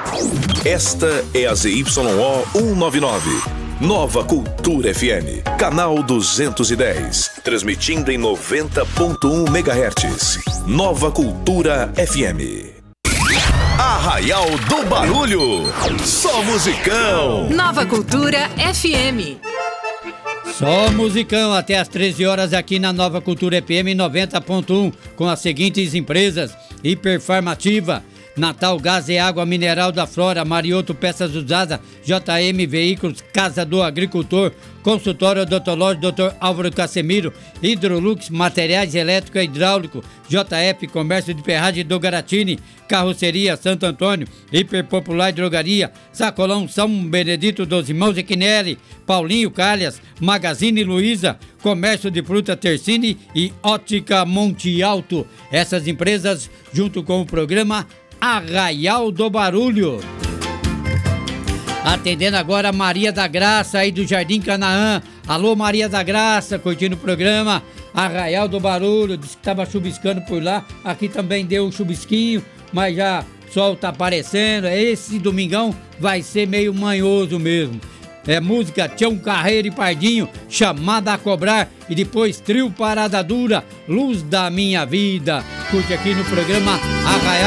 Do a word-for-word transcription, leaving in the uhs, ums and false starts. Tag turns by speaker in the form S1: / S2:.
S1: Esta é a Z Y O cento e noventa e nove. Nova Cultura F M, canal duzentos e dez, transmitindo em noventa ponto um megahertz. Nova Cultura F M. Arraial do Barulho, só musicão.
S2: Nova Cultura F M.
S3: Só musicão até às treze horas aqui na Nova Cultura F M noventa ponto um, com as seguintes empresas: Hiperfarmativa, Natal Gás e Água Mineral da Flora, Marioto Peças Usadas, J M Veículos, Casa do Agricultor, Consultório Odontológico doutor Álvaro Casemiro, Hidrolux, Materiais Elétricos e Hidráulicos, J F Comércio de Ferragem do Garatini, Carroceria Santo Antônio, Hiperpopular Drogaria, Sacolão São Benedito dos Irmãos Equinelli, Paulinho Calhas, Magazine Luiza, Comércio de Fruta Tercini e Ótica Monte Alto. Essas empresas, junto com o programa Arraial do Barulho. Atendendo agora a Maria da Graça aí do Jardim Canaã. Alô, Maria da Graça, curtindo o programa Arraial do Barulho. Disse que estava chuviscando por lá. Aqui também deu um chuvisquinho, mas já o sol tá aparecendo. Esse domingão vai ser meio manhoso mesmo. É música Tião Carreiro e Pardinho, Chamada a Cobrar, e depois Trio Parada Dura, Luz da Minha Vida. Curte aqui no programa Arraial